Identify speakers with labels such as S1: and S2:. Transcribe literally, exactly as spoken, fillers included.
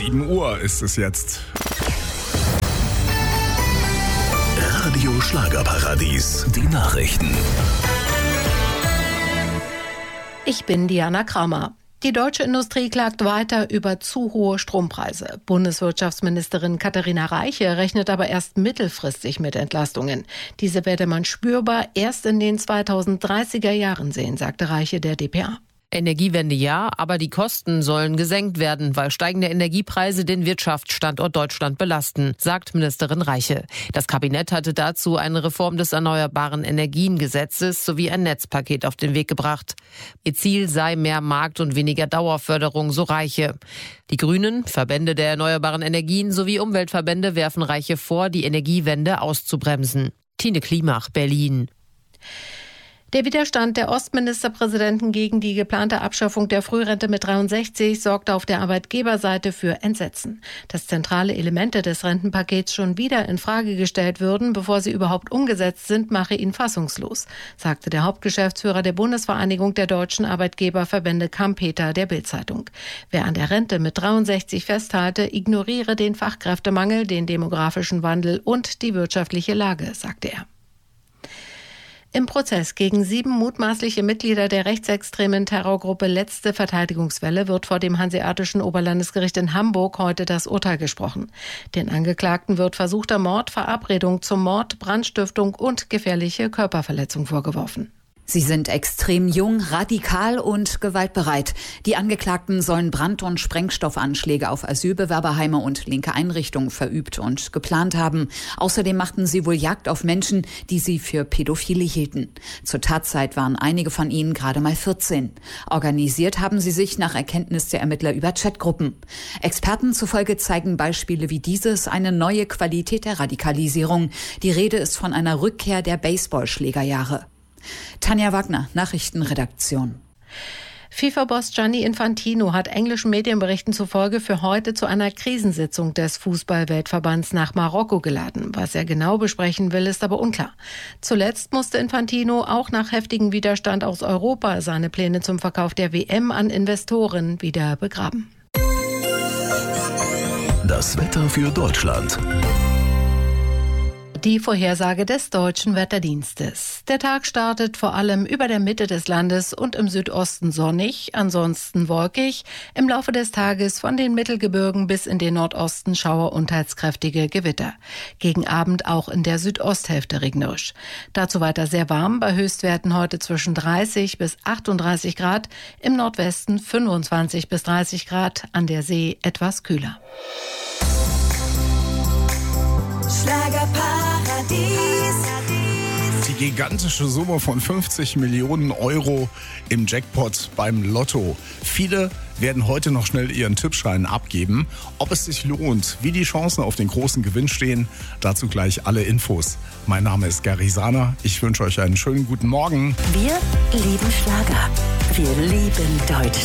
S1: sieben Uhr ist es jetzt.
S2: Radio Schlagerparadies, die Nachrichten.
S3: Ich bin Diana Kramer. Die deutsche Industrie klagt weiter über zu hohe Strompreise. Bundeswirtschaftsministerin Katharina Reiche rechnet aber erst mittelfristig mit Entlastungen. Diese werde man spürbar erst in den zweitausenddreißiger Jahren sehen, sagte Reiche der D P A.
S4: Energiewende ja, aber die Kosten sollen gesenkt werden, weil steigende Energiepreise den Wirtschaftsstandort Deutschland belasten, sagt Ministerin Reiche. Das Kabinett hatte dazu eine Reform des Erneuerbaren Energiengesetzes sowie ein Netzpaket auf den Weg gebracht. Ihr Ziel sei mehr Markt- und weniger Dauerförderung, so Reiche. Die Grünen, Verbände der erneuerbaren Energien sowie Umweltverbände werfen Reiche vor, die Energiewende auszubremsen. Tine Klimach, Berlin.
S3: Der Widerstand der Ostministerpräsidenten gegen die geplante Abschaffung der Frührente mit dreiundsechzig sorgte auf der Arbeitgeberseite für Entsetzen. Dass zentrale Elemente des Rentenpakets schon wieder in Frage gestellt würden, bevor sie überhaupt umgesetzt sind, mache ihn fassungslos, sagte der Hauptgeschäftsführer der Bundesvereinigung der deutschen Arbeitgeberverbände Kampeter der Bild-Zeitung. Wer an der Rente mit dreiundsechzig festhalte, ignoriere den Fachkräftemangel, den demografischen Wandel und die wirtschaftliche Lage, sagte er. Im Prozess gegen sieben mutmaßliche Mitglieder der rechtsextremen Terrorgruppe Letzte Verteidigungswelle wird vor dem Hanseatischen Oberlandesgericht in Hamburg heute das Urteil gesprochen. Den Angeklagten wird versuchter Mord, Verabredung zum Mord, Brandstiftung und gefährliche Körperverletzung vorgeworfen.
S5: Sie sind extrem jung, radikal und gewaltbereit. Die Angeklagten sollen Brand- und Sprengstoffanschläge auf Asylbewerberheime und linke Einrichtungen verübt und geplant haben. Außerdem machten sie wohl Jagd auf Menschen, die sie für Pädophile hielten. Zur Tatzeit waren einige von ihnen gerade mal vierzehn. Organisiert haben sie sich nach Erkenntnis der Ermittler über Chatgruppen. Experten zufolge zeigen Beispiele wie dieses eine neue Qualität der Radikalisierung. Die Rede ist von einer Rückkehr der Baseballschlägerjahre. Tanja Wagner, Nachrichtenredaktion.
S3: FIFA-Boss Gianni Infantino hat englischen Medienberichten zufolge für heute zu einer Krisensitzung des Fußball-Weltverbands nach Marokko geladen. Was er genau besprechen will, ist aber unklar. Zuletzt musste Infantino auch nach heftigem Widerstand aus Europa seine Pläne zum Verkauf der W M an Investoren wieder begraben.
S2: Das Wetter für Deutschland.
S3: Die Vorhersage des Deutschen Wetterdienstes. Der Tag startet vor allem über der Mitte des Landes und im Südosten sonnig, ansonsten wolkig. Im Laufe des Tages von den Mittelgebirgen bis in den Nordosten Schauer und teils kräftige Gewitter. Gegen Abend auch in der Südosthälfte regnerisch. Dazu weiter sehr warm, bei Höchstwerten heute zwischen dreißig bis achtunddreißig Grad, im Nordwesten fünfundzwanzig bis dreißig Grad, an der See etwas kühler.
S1: Schlagerparadies. Die gigantische Summe von fünfzig Millionen Euro im Jackpot beim Lotto. Viele werden heute noch schnell ihren Tippschein abgeben. Ob es sich lohnt, wie die Chancen auf den großen Gewinn stehen, dazu gleich alle Infos. Mein Name ist Gary Sahner. Ich wünsche euch einen schönen guten Morgen.
S6: Wir lieben Schlager. Wir lieben Deutschland.